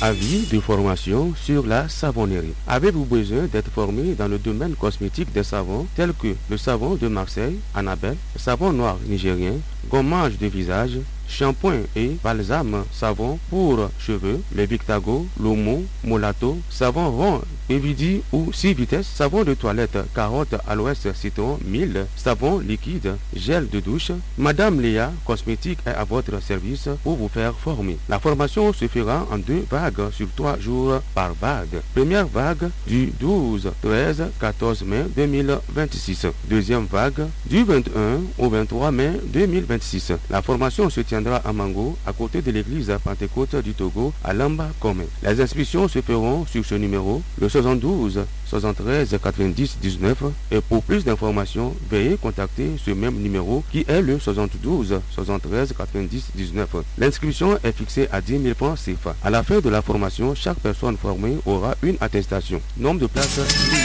Avis de formation sur la savonnerie. Avez-vous besoin d'être formé dans le domaine cosmétique des savons tels que le savon de Marseille, Annabelle, le savon noir nigérien, gommage de visage, shampoing et balsame, savon pour cheveux, le Victago, l'Omo, Molato, savon rond, Evidi ou 6 vitesses, savon de toilette, carotte, aloès, citron, mille, savon liquide, gel de douche. Madame Léa Cosmétique est à votre service pour vous faire former. La formation se fera en 2 vagues sur 3 jours par vague. Première vague du 12, 13, 14 mai 2026. Deuxième vague du 21 au 23 mai 2026. La formation se tiendra à Mango, à côté de l'église Pentecôte du Togo, à Lamba Comé. Les inscriptions se feront sur ce numéro, le 72 73 90 19, et pour plus d'informations, veuillez contacter ce même numéro qui est le 72 73 90 19. L'inscription est fixée à 10 000 francs CFA. À la fin de la formation, chaque personne formée aura une attestation. Nombre de places